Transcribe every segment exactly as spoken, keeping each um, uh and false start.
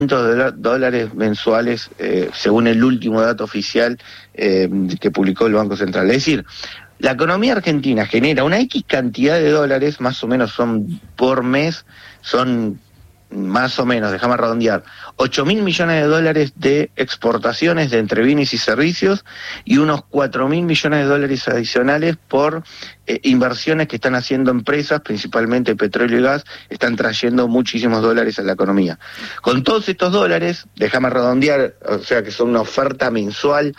de dólares mensuales, eh, según el último dato oficial eh, que publicó el Banco Central. Es decir, la economía argentina genera una X cantidad de dólares, más o menos son por mes, son más o menos, déjame redondear, ocho mil millones de dólares de exportaciones de entre bienes y servicios y unos cuatro mil millones de dólares adicionales por eh, inversiones que están haciendo empresas, principalmente petróleo y gas, están trayendo muchísimos dólares a la economía. Con todos estos dólares, déjame redondear, o sea que son una oferta mensual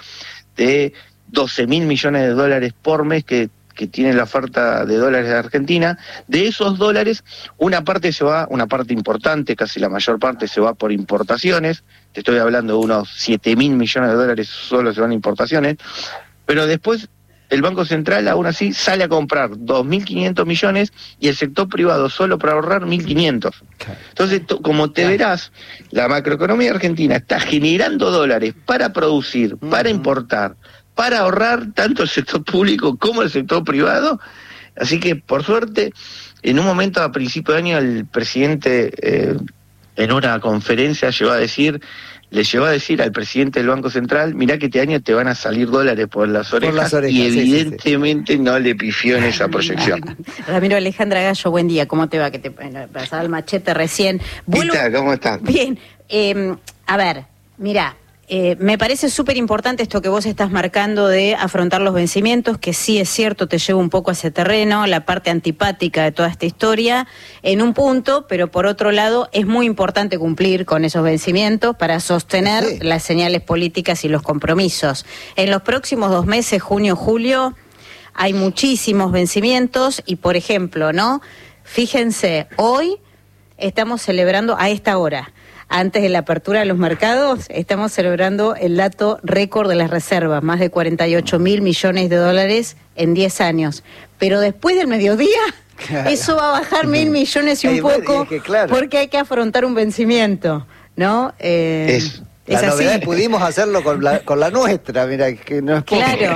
de doce mil millones de dólares por mes que que tiene la oferta de dólares de Argentina. De esos dólares, una parte se va, una parte importante, casi la mayor parte se va por importaciones, te estoy hablando de unos siete mil millones de dólares solo se van a importaciones, pero después el Banco Central aún así sale a comprar dos mil quinientos millones y el sector privado solo para ahorrar mil quinientos. Entonces, como te verás, la macroeconomía argentina está generando dólares para producir, para importar, para ahorrar tanto el sector público como el sector privado. Así que, por suerte, en un momento a principio de año el presidente eh, en una conferencia llegó a decir, le llegó a decir al presidente del Banco Central, mirá que este año te van a salir dólares por las orejas, por las orejas y evidentemente sí, sí. no le pifió en esa proyección. Ramiro, Alejandra Gallo, buen día, ¿cómo te va? Que te pasaba el machete recién. Vuelvo... ¿Cómo estás? Bien, eh, a ver, mirá, Eh, me parece súper importante esto que vos estás marcando de afrontar los vencimientos, que sí es cierto, te llevo un poco a ese terreno, la parte antipática de toda esta historia, en un punto, pero por otro lado es muy importante cumplir con esos vencimientos para sostener sí. las señales políticas y los compromisos. En los próximos dos meses, junio, julio, hay muchísimos vencimientos y, por ejemplo, ¿no? Fíjense, hoy estamos celebrando a esta hora, antes de la apertura de los mercados, estamos celebrando el dato récord de las reservas, más de cuarenta y ocho mil millones de dólares en diez años. Pero después del mediodía, claro, eso va a bajar mil millones y un poco, que, claro, porque hay que afrontar un vencimiento, ¿no? Eh, es, es la así. Novedad, pudimos hacerlo con la, con la nuestra, mira, que no es poco. Claro.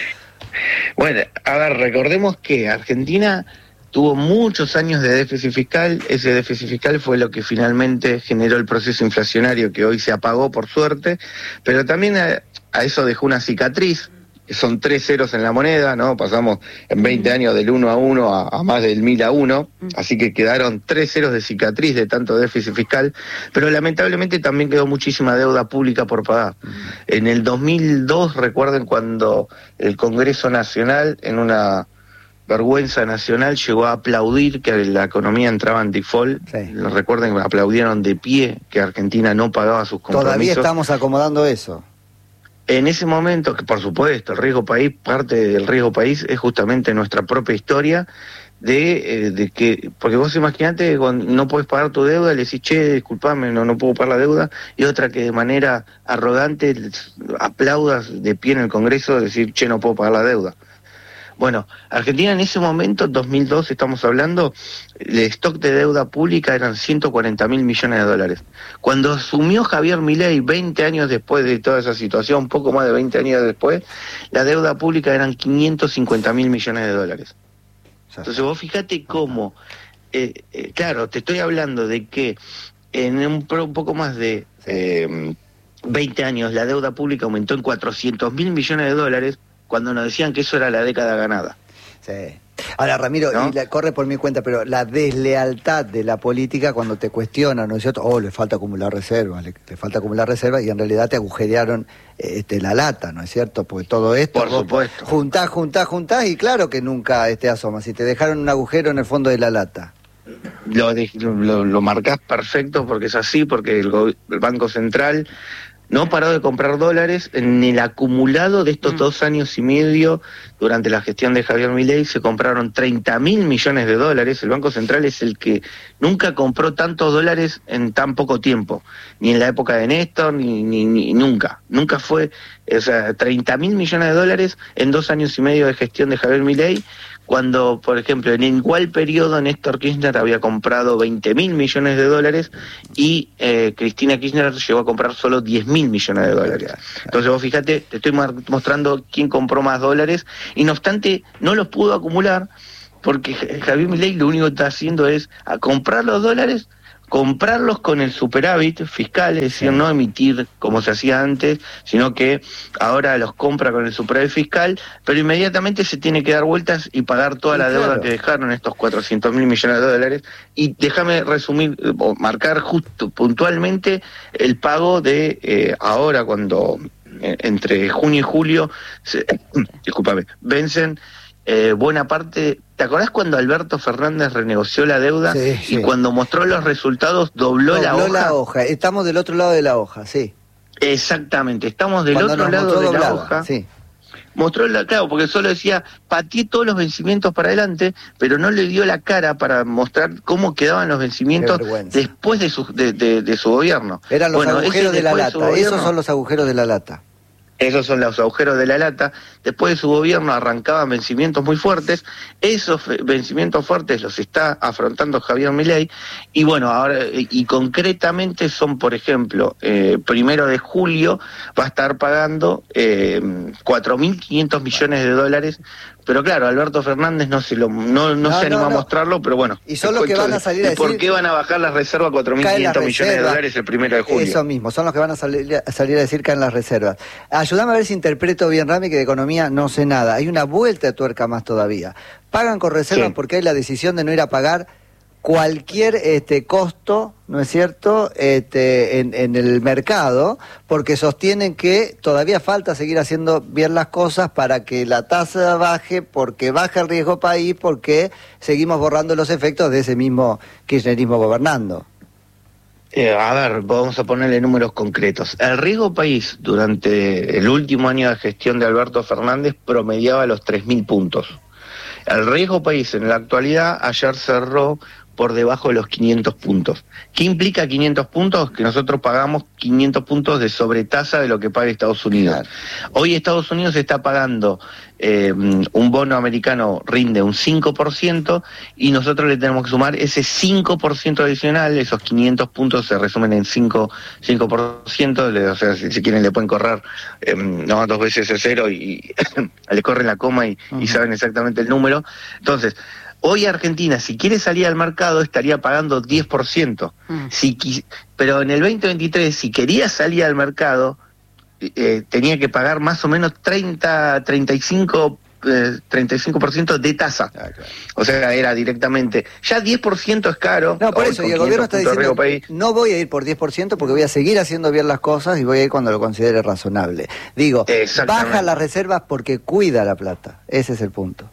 Bueno, a ver, recordemos que Argentina tuvo muchos años de déficit fiscal, ese déficit fiscal fue lo que finalmente generó el proceso inflacionario que hoy se apagó por suerte, pero también a, a eso dejó una cicatriz, que son tres ceros en la moneda, ¿no? Pasamos en veinte años del uno a uno a, a más del mil a uno, así que quedaron tres ceros de cicatriz de tanto déficit fiscal, pero lamentablemente también quedó muchísima deuda pública por pagar. En el dos mil dos, recuerden cuando el Congreso Nacional, en una vergüenza nacional, llegó a aplaudir que la economía entraba en default. Sí. Recuerden que aplaudieron de pie que Argentina no pagaba sus compromisos. Todavía estamos acomodando eso. En ese momento, que por supuesto, el riesgo país, parte del riesgo país es justamente nuestra propia historia de, eh, de que, porque vos imaginate, cuando no podés pagar tu deuda, le decís, che, disculpame, no, no puedo pagar la deuda, y otra que de manera arrogante aplaudas de pie en el Congreso, decir, che, no puedo pagar la deuda. Bueno, Argentina en ese momento, dos mil dos, estamos hablando, el stock de deuda pública eran ciento cuarenta mil millones de dólares. Cuando asumió Javier Milei, veinte años después de toda esa situación, un poco más de veinte años después, la deuda pública eran quinientos cincuenta mil millones de dólares. Entonces vos fíjate cómo, eh, eh, claro, te estoy hablando de que en un, un poco más de eh, veinte años la deuda pública aumentó en cuatrocientos mil millones de dólares, cuando nos decían que eso era la década ganada. Sí. Ahora, Ramiro, ¿no? Y la, corre por mi cuenta, pero la deslealtad de la política cuando te cuestionan, ¿no es cierto? Oh, le falta acumular reservas, le, le falta acumular reservas, y en realidad te agujerearon este, la lata, ¿no es cierto? Porque todo esto... Por supuesto. Juntás, juntás, juntás, y claro que nunca este, asomas. Si te dejaron un agujero en el fondo de la lata. Lo, lo, lo marcás perfecto porque es así, porque el, el Banco Central no paró de comprar dólares. En el acumulado de estos mm. dos años y medio, durante la gestión de Javier Milei, se compraron treinta mil millones de dólares. El Banco Central es el que nunca compró tantos dólares en tan poco tiempo, ni en la época de Néstor, ni, ni, ni nunca. Nunca fue, o sea, treinta mil millones de dólares en dos años y medio de gestión de Javier Milei, cuando, por ejemplo, en igual periodo Néstor Kirchner había comprado veinte mil millones de dólares y eh, Cristina Kirchner llegó a comprar solo diez mil millones de dólares. Entonces vos fíjate, te estoy mostrando quién compró más dólares, y no obstante no los pudo acumular porque Javier Milei lo único que está haciendo es a comprar los dólares comprarlos con el superávit fiscal, es decir, sí. no emitir como se hacía antes, sino que ahora los compra con el superávit fiscal, pero inmediatamente se tiene que dar vueltas y pagar toda sí, la deuda claro. que dejaron, estos cuatrocientos mil millones de dólares. Y déjame resumir o marcar justo puntualmente el pago de eh, ahora, cuando eh, entre junio y julio, se, discúlpame, vencen Eh, buena parte. ¿Te acordás cuando Alberto Fernández renegoció la deuda? Sí, y sí. cuando mostró los resultados dobló, dobló la hoja? la hoja. Estamos del otro lado de la hoja, sí. Exactamente, estamos del Cuando otro nos lado mostró de doblada, la hoja. sí. Mostró la, claro, porque solo decía, pateé todos los vencimientos para adelante, pero no le dio la cara para mostrar cómo quedaban los vencimientos después de su, de, de, de su gobierno. Eran los bueno, agujeros de la de lata, gobierno, esos son los agujeros de la lata. Esos son los agujeros de la lata. Después de su gobierno arrancaban vencimientos muy fuertes. Esos vencimientos fuertes los está afrontando Javier Milei. Y bueno, ahora, y concretamente son, por ejemplo, eh, primero de julio va a estar pagando eh, cuatro mil quinientos millones de dólares. Pero claro, Alberto Fernández no se lo no, no, no se animó no, no. a mostrarlo, pero bueno. Y son los que van a salir a decir... ¿Por qué van a bajar las reservas a cuatro mil quinientos millones de dólares el primero de julio? Eso mismo, son los que van a salir, a salir a decir que en las reservas. Ayúdame a ver si interpreto bien, Rami, que de economía no sé nada. Hay una vuelta de tuerca más todavía. Pagan con reservas sí. porque hay la decisión de no ir a pagar cualquier este costo, ¿no es cierto?, este, en, en el mercado, porque sostienen que todavía falta seguir haciendo bien las cosas para que la tasa baje, porque baja el riesgo país, porque seguimos borrando los efectos de ese mismo kirchnerismo gobernando. Eh, a ver, vamos a ponerle números concretos. El riesgo país durante el último año de gestión de Alberto Fernández promediaba los tres mil puntos. El riesgo país en la actualidad ayer cerró por debajo de los quinientos puntos. ¿Qué implica quinientos puntos? Que nosotros pagamos quinientos puntos de sobretasa de lo que paga Estados Unidos. Claro. Hoy Estados Unidos está pagando eh, un bono americano rinde un cinco por ciento y nosotros le tenemos que sumar ese cinco por ciento adicional. Esos quinientos puntos se resumen en cinco por ciento, o sea, si, si quieren le pueden correr eh, no, dos veces el cero y, y le corren la coma y, uh-huh. y saben exactamente el número. Entonces, hoy Argentina, si quiere salir al mercado, estaría pagando diez por ciento. Mm. Si, pero en el veinte veintitrés, si quería salir al mercado, eh, tenía que pagar más o menos treinta, treinta y cinco, eh, treinta y cinco por ciento de tasa. Ah, claro. O sea, era directamente... Ya diez por ciento es caro. No, por eso, y el gobierno está diciendo, no voy a ir por diez por ciento porque voy a seguir haciendo bien las cosas y voy a ir cuando lo considere razonable. Digo, baja las reservas porque cuida la plata. Ese es el punto.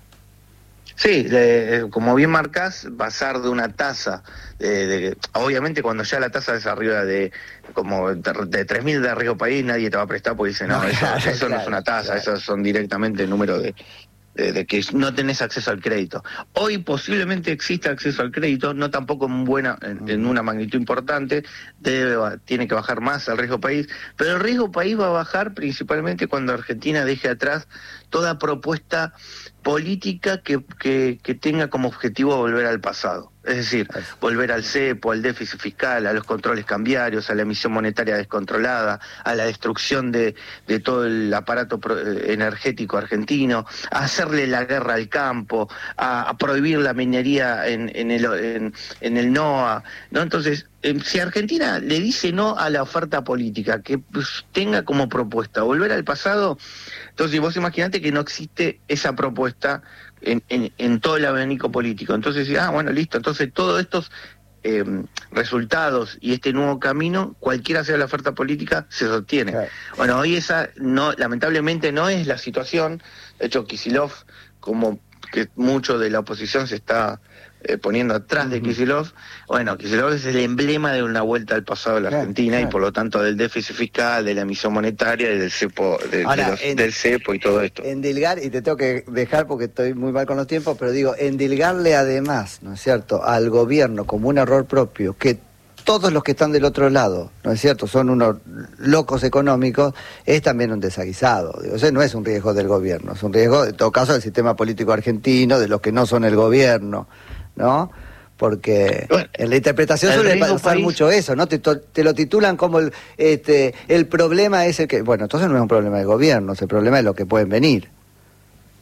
Sí, de, como bien marcás, pasar de una tasa, de, de, obviamente cuando ya la tasa es arriba de como de, de tres mil de riesgo país, nadie te va a prestar porque dice, no, no eso, claro, eso claro, no es una tasa, claro. Esos son directamente el número de, de, de que no tenés acceso al crédito. Hoy posiblemente exista acceso al crédito, no tampoco en, buena, en, en una magnitud importante, debe, tiene que bajar más el riesgo país, pero el riesgo país va a bajar principalmente cuando Argentina deje atrás toda propuesta política que, que, que tenga como objetivo volver al pasado. Es decir, volver al cepo, al déficit fiscal, a los controles cambiarios, a la emisión monetaria descontrolada, a la destrucción de, de todo el aparato pro, eh, energético argentino, a hacerle la guerra al campo, a, a prohibir la minería en, en, el, en, en el NOA, ¿no? Entonces, eh, si Argentina le dice no a la oferta política, que pues, tenga como propuesta volver al pasado, entonces vos imaginate que no existe esa propuesta en, en, en todo el abanico político. Entonces, ah, bueno, listo, entonces todos estos eh, resultados y este nuevo camino, cualquiera sea la oferta política, se sostiene. Claro. Bueno, hoy esa, no, lamentablemente no es la situación. De hecho, Kicillof, como que mucho de la oposición se está eh, poniendo atrás de Kicillof, bueno, Kicillof es el emblema de una vuelta al pasado de la claro, Argentina claro. y por lo tanto del déficit fiscal, de la emisión monetaria y del cepo, de, Ahora, de los, en, del cepo y todo esto. Endilgar, y te tengo que dejar porque estoy muy mal con los tiempos, pero digo, endilgarle además, ¿no es cierto?, al gobierno como un error propio, que todos los que están del otro lado, ¿no es cierto?, son unos locos económicos, es también un desaguisado. Digo, ese no es un riesgo del gobierno, es un riesgo, en todo caso, del sistema político argentino, de los que no son el gobierno, ¿no? Porque bueno, en la interpretación suele pasar país... mucho eso, ¿no? Te, te lo titulan como el, este, el problema es el que... Bueno, entonces no es un problema del gobierno, es el problema de lo que pueden venir.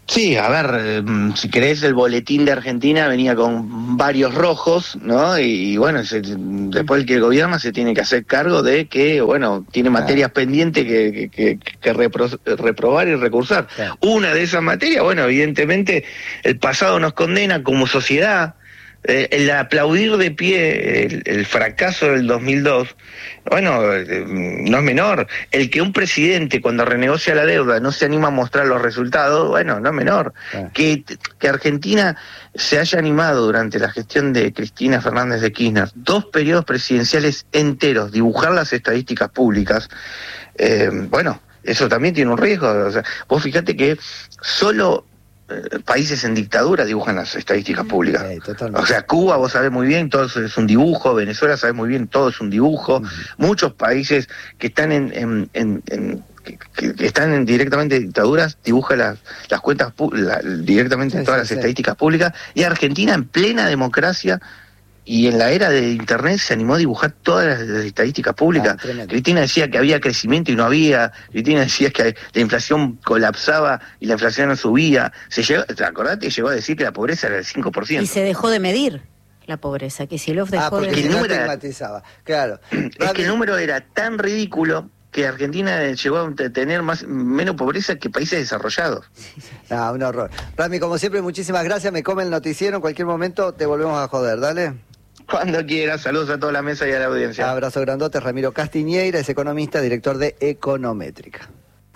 Sí, a ver, eh, si querés, el boletín de Argentina venía con varios rojos, ¿no? Y, y bueno, se, después el que gobierna se tiene que hacer cargo de que, bueno, tiene materias pendientes que, que, que, que repro, reprobar y recursar. Claro. Una de esas materias, bueno, evidentemente el pasado nos condena como sociedad. Eh, el aplaudir de pie el, el fracaso del dos mil dos, bueno, eh, no es menor. El que un presidente cuando renegocia la deuda no se anima a mostrar los resultados, bueno, no es menor. Ah. Que, que Argentina se haya animado durante la gestión de Cristina Fernández de Kirchner, dos periodos presidenciales enteros, dibujar las estadísticas públicas, eh, bueno, eso también tiene un riesgo. O sea, vos fíjate que solo países en dictadura dibujan las estadísticas públicas. Sí, o sea, Cuba, vos sabés muy bien, todo eso es un dibujo. Venezuela, sabés muy bien, todo es un dibujo. Uh-huh. Muchos países que están en, en, en, en que, que están en directamente dictaduras dibujan las, las cuentas la, directamente sí, todas sí, las sí. estadísticas públicas. Y Argentina, en plena democracia y en la era de Internet, se animó a dibujar todas las, las estadísticas públicas. Ah, Cristina decía que había crecimiento y no había. Cristina decía que la inflación colapsaba y la inflación no subía. Se llegó, ¿te acordás? Llegó a decir que la pobreza era del cinco por ciento. Y se dejó de medir la pobreza, que Kicillof dejó ah, porque de el número medir. Era, claro. Es que el número era tan ridículo que Argentina llegó a tener más menos pobreza que países desarrollados. No, un horror. Rami, como siempre, muchísimas gracias. Me come el noticiero. En cualquier momento te volvemos a joder. Dale. Cuando quieras, saludos a toda la mesa y a la audiencia. Abrazo grandote, Ramiro Castiñeira, es economista, director de Econométrica.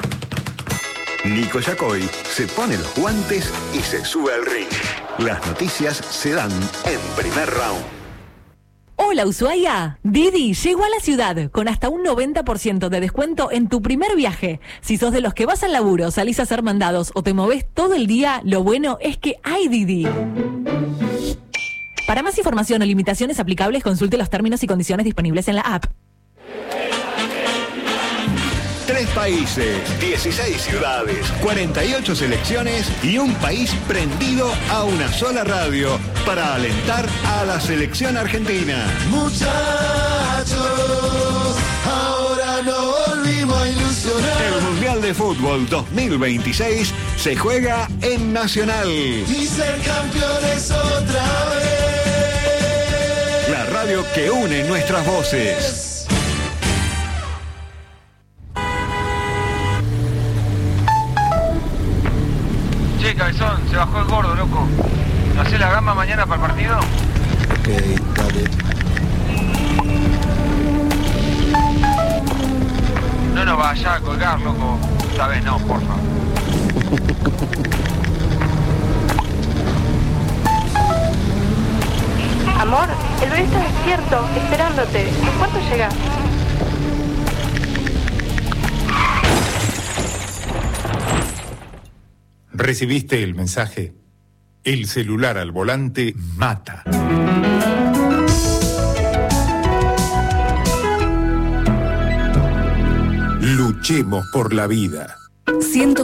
Nico Yacoy se pone los guantes y se sube al ring. Las noticias se dan en primer round. Hola Ushuaia, Didi llegó a la ciudad con hasta un noventa por ciento de descuento en tu primer viaje. Si sos de los que vas al laburo, salís a hacer mandados o te movés todo el día, lo bueno es que hay Didi. Para más información o limitaciones aplicables, consulte los términos y condiciones disponibles en la app. Tres países, dieciséis ciudades, cuarenta y ocho selecciones y un país prendido a una sola radio para alentar a la selección argentina. Muchachos, ahora no volvimos a ilusionar. El Mundial de Fútbol dos mil veintiséis se juega en Nacional. Y ser campeones otra vez. La radio que une nuestras voces. Che, cabezón, se bajó el gordo, loco. ¿No hacés la gamba mañana para el partido? Ok, dale. No nos vayas a colgar, loco. Esta vez no, porfa. Amor, el bebé está despierto, esperándote. ¿En cuánto llegas? ¿Recibiste el mensaje? El celular al volante mata. Luchemos por la vida. Siento